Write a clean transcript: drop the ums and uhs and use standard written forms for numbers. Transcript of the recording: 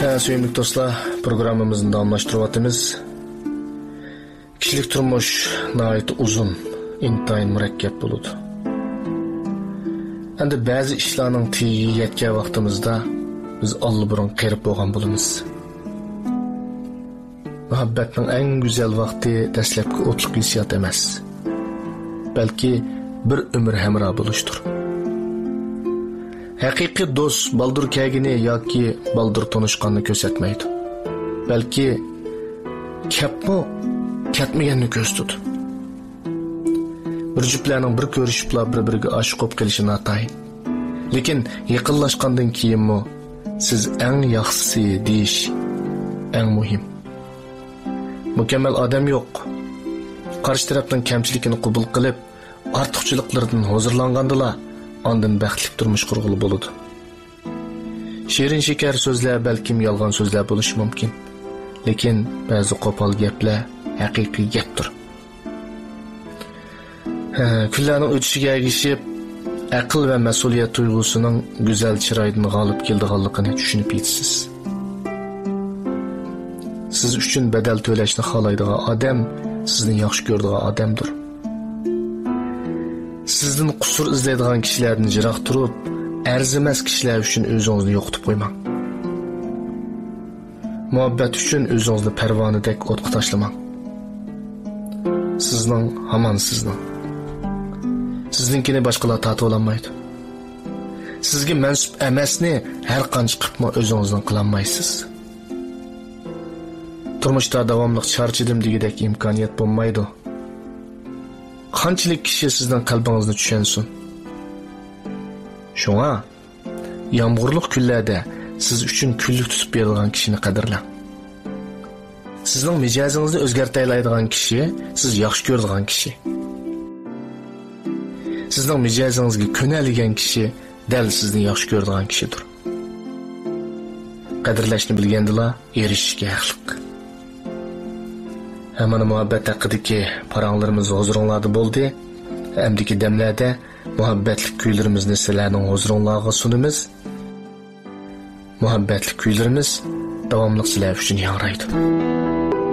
Söyümlük dostlar, programımızın davamlaştırıvatımız. Kişilik turmuş nahayet uzun, intayın mürekkep buludu. Endi bazı işlarning tiyiga yetgan vaqtimizda biz allıburun qerib bo'lgan bo'lamiz. Muhabbatning eng go'zal vaqti dastlabki o'tliq hissiyat emas, balki bir umr hamroh bo'lishdir. Haqiqiy do'st baldur kagini yoki baldur tanishganni ko'rsatmaydi, balki kapmo ketmaganni ko'rsatadi. Bir juftlarning bir ko'rishibla bir-biriga oshiq bo'lib kelishini atayin. Lekin yaqinlashgandan keyinmi siz eng yaxshisi deyish eng muhim. Mukammal odam yo'q. Qarshi tarafning kamchiligini qabul qilib, ortiqchiliklardan hozirlangandila ondan baxtli turmush qurg'ili bo'ladi. Shirin shekar so'zlar balkim yolg'on so'zlar bo'lishi mumkin, lekin ba'zi qo'pol gaplar haqiqiy gapdir. Kunlarning o'tishiga ergishib, aql va mas'uliyat tuyg'usining go'zal chiroyidan g'olib keldiganligini tushunib yetasiz. Siz uchun badal to'lashni xohlaydigan odam sizni yaxshi ko'radigan odamdir. Sizdan qusur izlaydigan kishilardan jiroq turib, arzimas kishilar uchun o'zingizni yo'qotib qo'ymang. Muhabbat uchun o'zingizni parvonadek o'tqa tashlamang. Sizning hamon sizning. Sizninkini boshqalar tatib olmaydi. Sizga mansub emasni har qancha qilibmi o'zingizdan qilolmaysiz. Turmushda davomli charchidim degidek imkoniyat bo'lmaydi. Qanchalik kishi sizdan qalbingizni tushunsin. Shunga yomg'irli kunlarda siz uchun kunlik tutib beradigan kishini qadrlang. Sizning mijozingizni o'zgartiraydigan kishi siz yaxshi ko'radigan kishi. Sizning mijozingizga ko'naligan kishi dal sizni yaxshi ko'radigan kishidir. Qadrlashni bilgandilar erishishga haqliq. Hamma muhabbat haqidagi paranglarimiz huzuringlarda bo'ldi. Hamdiki damlarda muhabbatlik kuylarimizni sizlarning huzuringlarga sunamiz. Muhabbatlik kuylarimiz davomli sizlar uchun yangraydi.